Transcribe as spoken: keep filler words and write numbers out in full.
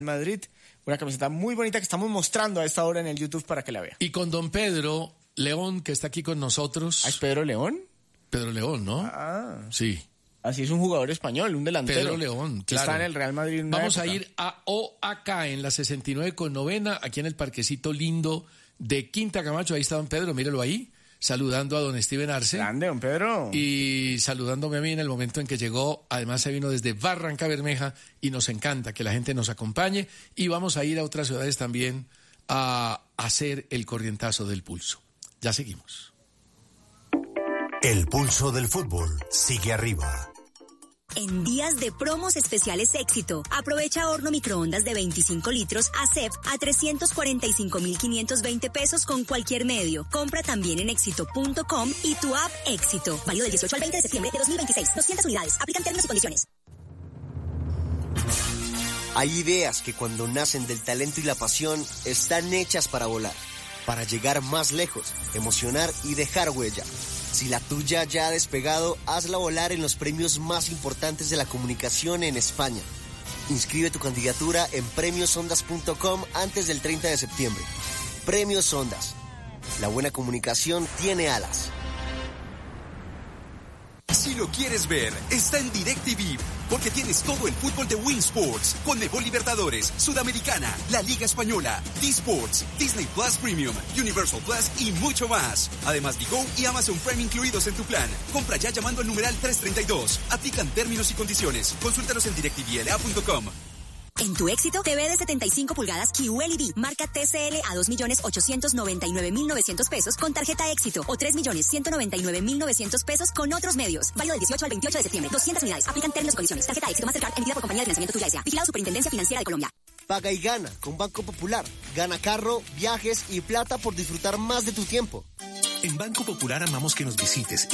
Madrid, una camiseta muy bonita que estamos mostrando a esta hora en el YouTube para que la vea. Y con don Pedro León, que está aquí con nosotros. ¿Ah, es Pedro León? Pedro León, ¿no? Ah. Sí. Así es un jugador español, un delantero. Pedro León, claro. Está en el Real Madrid. Vamos época. a ir a O A K en la sesenta y nueve con novena, aquí en el parquecito lindo de Quinta Camacho. Ahí está don Pedro, mírelo ahí, saludando a don Steven Arce. Grande, don Pedro. Y saludándome a mí en el momento en que llegó. Además se vino desde Barranca Bermeja y nos encanta que la gente nos acompañe. Y vamos a ir a otras ciudades también a hacer el corrientazo del pulso. Ya seguimos. El pulso del fútbol sigue arriba. En días de promos especiales Éxito, aprovecha horno microondas de veinticinco litros A C E P a trescientos cuarenta y cinco mil quinientos veinte pesos con cualquier medio. Compra también en éxito punto com y tu app Éxito. Válido del dieciocho al veinte de septiembre de dos mil veintiséis. doscientas unidades. Aplican términos y condiciones. Hay ideas que cuando nacen del talento y la pasión están hechas para volar, para llegar más lejos, emocionar y dejar huella. Si la tuya ya ha despegado, hazla volar en los premios más importantes de la comunicación en España. Inscribe tu candidatura en premios ondas punto com antes del treinta de septiembre. Premios Ondas. La buena comunicación tiene alas. Si lo quieres ver, está en DirecTV, porque tienes todo el fútbol de Win Sports, Conmebol Libertadores, Sudamericana, la Liga Española, D-Sports, Disney Plus Premium, Universal Plus y mucho más. Además, Digo y Amazon Prime incluidos en tu plan. Compra ya llamando al numeral trescientos treinta y dos. Aplican términos y condiciones. Consúltalos en direct t v l a punto com. En tu Éxito, T V de setenta y cinco pulgadas Q L E D, marca T C L a dos millones ochocientos noventa y nueve mil novecientos pesos con tarjeta Éxito o tres millones ciento noventa y nueve mil novecientos pesos con otros medios. Válido del dieciocho al veintiocho de septiembre. doscientas unidades. Aplican términos y condiciones. Tarjeta Éxito Mastercard emitida por Compañía de Financiamiento Tuya S A. Vigilado Superintendencia Financiera de Colombia. Paga y gana con Banco Popular. Gana carro, viajes y plata por disfrutar más de tu tiempo. En Banco Popular amamos que nos visites